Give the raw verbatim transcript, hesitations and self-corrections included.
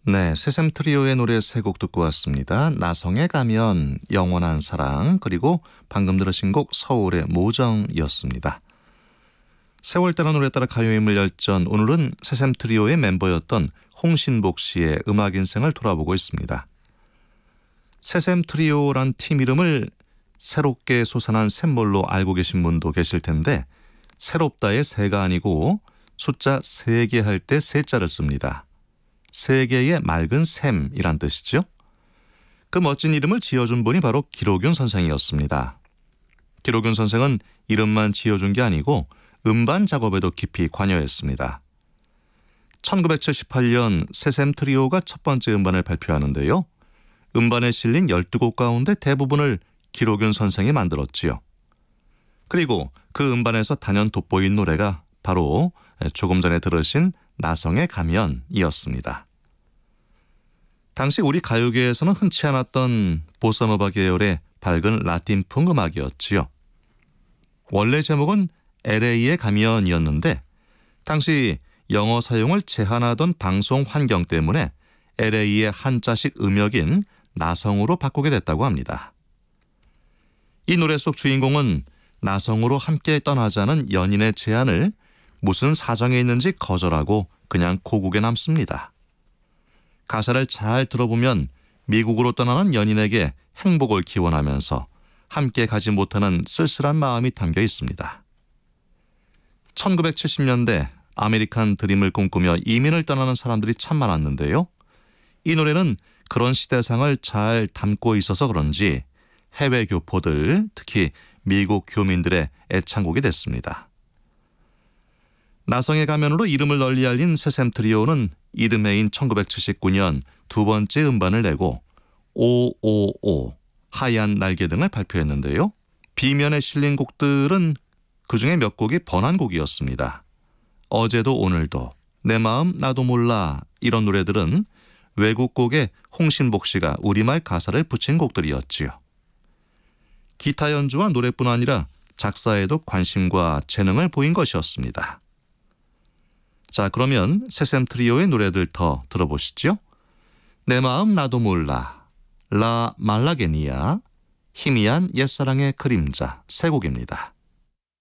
네, 새샘 트리오의 노래 세 곡 듣고 왔습니다. 나성에 가면, 영원한 사랑, 그리고 방금 들으신 곡 서울의 모정이었습니다. 세월 따라 노래 따라 가요의 물열전, 오늘은 새샘 트리오의 멤버였던 홍신복 씨의 음악 인생을 돌아보고 있습니다. 새샘 트리오란 팀 이름을 새롭게 솟아난 샘물로 알고 계신 분도 계실 텐데, 새롭다의 새가 아니고 숫자 세 개 할 때 세자를 씁니다. 세 개의 맑은 샘이란 뜻이죠. 그 멋진 이름을 지어준 분이 바로 기록윤 선생이었습니다. 기록윤 선생은 이름만 지어준 게 아니고 음반 작업에도 깊이 관여했습니다. 천구백칠십팔 년 새샘 트리오가 첫 번째 음반을 발표하는데요. 음반에 실린 열두 곡 가운데 대부분을 기록윤 선생이 만들었지요. 그리고 그 음반에서 단연 돋보인 노래가 바로 조금 전에 들으신 나성에 가면이었습니다. 당시 우리 가요계에서는 흔치 않았던 보사노바 계열의 밝은 라틴풍 음악이었지요. 원래 제목은 엘에이에 가면이었는데 당시 영어 사용을 제한하던 방송 환경 때문에 엘에이의 한자식 음역인 나성으로 바꾸게 됐다고 합니다. 이 노래 속 주인공은 나성으로 함께 떠나자는 연인의 제안을 무슨 사정이 있는지 거절하고 그냥 고국에 남습니다. 가사를 잘 들어보면 미국으로 떠나는 연인에게 행복을 기원하면서 함께 가지 못하는 쓸쓸한 마음이 담겨 있습니다. 천구백칠십 년대 아메리칸 드림을 꿈꾸며 이민을 떠나는 사람들이 참 많았는데요. 이 노래는 그런 시대상을 잘 담고 있어서 그런지 해외 교포들, 특히 미국 교민들의 애창곡이 됐습니다. 나성에 가면으로 이름을 널리 알린 새샘 트리오는 이듬해인 천구백칠십구 년 두 번째 음반을 내고 오오오, 하얀 날개 등을 발표했는데요. B면에 실린 곡들은 그중에 몇 곡이 번안곡이었습니다. 어제도 오늘도, 내 마음 나도 몰라 이런 노래들은 외국 곡에 홍신복 씨가 우리말 가사를 붙인 곡들이었지요. 기타 연주와 노래뿐 아니라 작사에도 관심과 재능을 보인 것이었습니다. 자, 그러면 새샘 트리오의 노래들 더 들어보시죠. 내 마음 나도 몰라, 라 말라게니아, 희미한 옛사랑의 그림자 세 곡입니다.